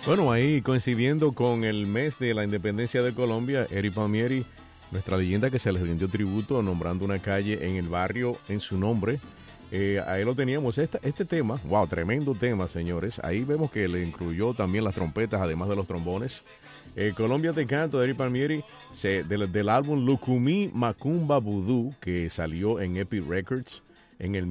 Bueno, ahí coincidiendo con el mes de la independencia de Colombia, Eri Palmieri, nuestra leyenda que se les rindió tributo nombrando una calle en el barrio en su nombre. Ahí lo teníamos, este tema, wow, tremendo tema, señores. Ahí vemos que le incluyó también las trompetas, además de los trombones. Colombia Te Canto de Eri Palmieri, del álbum Lucumí Macumba Voodoo, que salió en Epic Records en el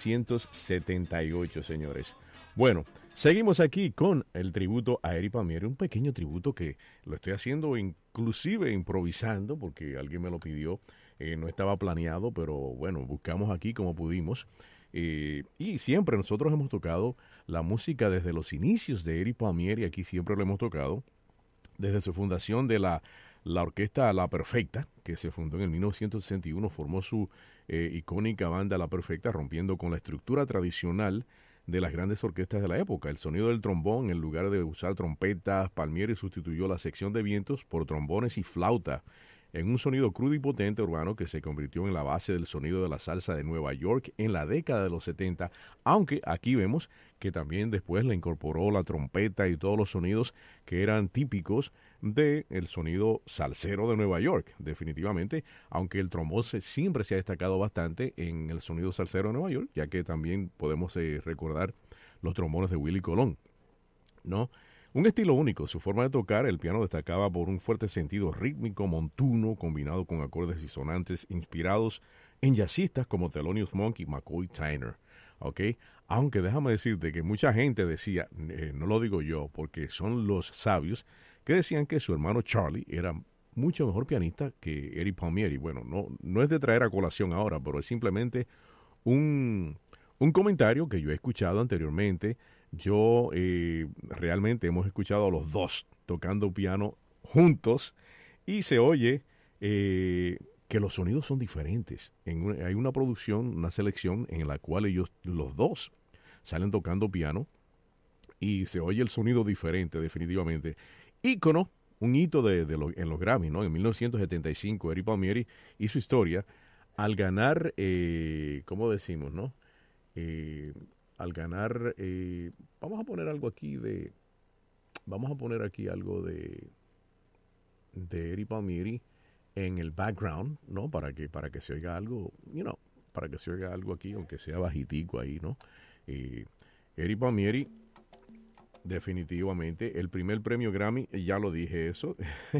1978, señores. Bueno, seguimos aquí con el tributo a Eri Palmieri, un pequeño tributo que lo estoy haciendo inclusive improvisando, porque alguien me lo pidió. No estaba planeado, pero bueno, buscamos aquí como pudimos. Y siempre nosotros hemos tocado la música desde los inicios de Eri Palmieri, aquí siempre lo hemos tocado, desde su fundación de la orquesta La Perfecta, que se fundó en el 1961, formó su icónica banda La Perfecta, rompiendo con la estructura tradicional de las grandes orquestas de la época. El sonido del trombón, en lugar de usar trompetas, Palmieri sustituyó la sección de vientos por trombones y flauta, en un sonido crudo y potente urbano que se convirtió en la base del sonido de la salsa de Nueva York en la década de los 70, aunque aquí vemos que también después le incorporó la trompeta y todos los sonidos que eran típicos del sonido salsero de Nueva York, definitivamente, aunque el trombón siempre se ha destacado bastante en el sonido salsero de Nueva York, ya que también podemos recordar los trombones de Willie Colón, ¿no? Un estilo único, su forma de tocar el piano destacaba por un fuerte sentido rítmico montuno combinado con acordes disonantes inspirados en jazzistas como Thelonious Monk y McCoy Tyner, ¿ok? Aunque déjame decirte que mucha gente decía, no lo digo yo, porque son los sabios, que decían que su hermano Charlie era mucho mejor pianista que Eri Palmieri. Bueno, no es de traer a colación ahora, pero es simplemente un comentario que yo he escuchado anteriormente. Yo realmente hemos escuchado a los dos tocando piano juntos y se oye que los sonidos son diferentes. Hay una producción, una selección en la cual ellos, los dos, salen tocando piano y se oye el sonido diferente, definitivamente. Ícono, un hito en los Grammy, ¿no? En 1975, Eri Palmieri hizo historia al ganar, ¿cómo decimos, no? Al ganar, vamos a poner algo aquí algo de Eri Palmieri en el background, ¿no? Para que se oiga algo, para que se oiga algo aquí, aunque sea bajitico ahí, ¿no? Eri Palmieri, definitivamente, el primer premio Grammy, ya lo dije eso.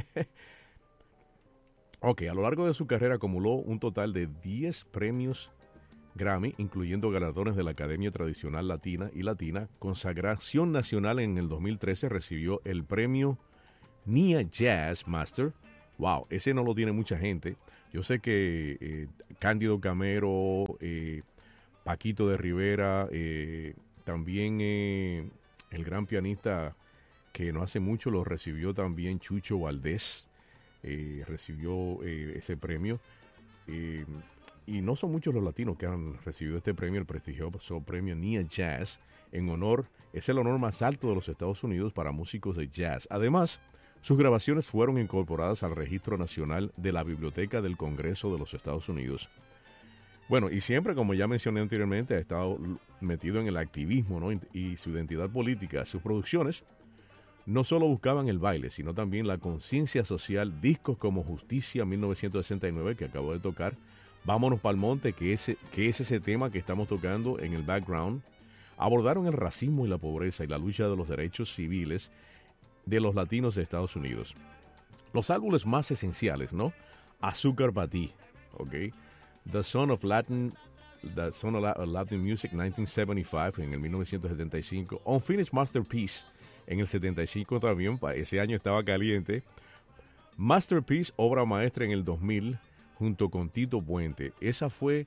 Ok, a lo largo de su carrera acumuló un total de 10 premios Grammy, incluyendo galardones de la Academia Tradicional Latina y Latina. Consagración nacional en el 2013, recibió el premio NIA Jazz Master. Wow, ese no lo tiene mucha gente. Yo sé que Cándido Camero, Paquito de Rivera, también el gran pianista que no hace mucho lo recibió también, Chucho Valdés, recibió ese premio. Y no son muchos los latinos que han recibido este premio, el prestigioso premio NIA Jazz, es el honor más alto de los Estados Unidos para músicos de jazz. Además, sus grabaciones fueron incorporadas al Registro Nacional de la Biblioteca del Congreso de los Estados Unidos. Bueno, y siempre, como ya mencioné anteriormente, ha estado metido en el activismo, ¿no? Y su identidad política. Sus producciones no solo buscaban el baile, sino también la conciencia social. Discos como Justicia 1969, que acabo de tocar, Vámonos pa'l monte, que es ese tema que estamos tocando en el background, abordaron el racismo y la pobreza y la lucha de los derechos civiles de los latinos de Estados Unidos. Los álbumes más esenciales, ¿no? Azúcar para ti, ¿ok? The Son of Latin Music 1975 en el 1975. Unfinished Masterpiece en el 75 también, ese año estaba caliente. Masterpiece, obra maestra en el 2000, junto con Tito Puente. Ese fue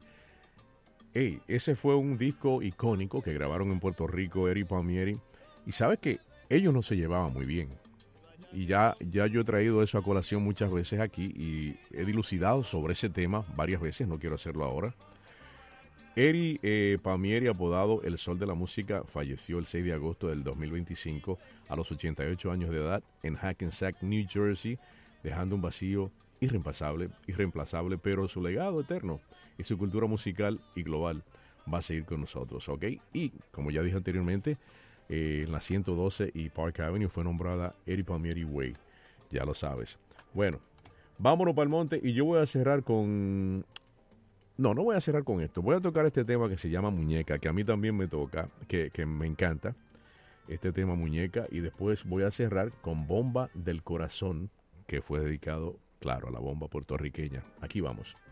un disco icónico que grabaron en Puerto Rico, Eri Palmieri. Y sabes que ellos no se llevaban muy bien. Y ya yo he traído eso a colación muchas veces aquí y he dilucidado sobre ese tema varias veces, no quiero hacerlo ahora. Eri Palmieri, apodado El Sol de la Música, falleció el 6 de agosto del 2025 a los 88 años de edad en Hackensack, New Jersey, dejando un vacío irreemplazable, pero su legado eterno y su cultura musical y global va a seguir con nosotros, ¿ok? Y, como ya dije anteriormente, en la 112 y Park Avenue fue nombrada Eddie Palmieri Way. Ya lo sabes. Bueno, vámonos para el monte y yo voy a cerrar con... No voy a cerrar con esto. Voy a tocar este tema que se llama Muñeca, que a mí también me toca, que me encanta. Este tema Muñeca. Y después voy a cerrar con Bomba del Corazón, que fue dedicado, claro, a la bomba puertorriqueña. Aquí vamos.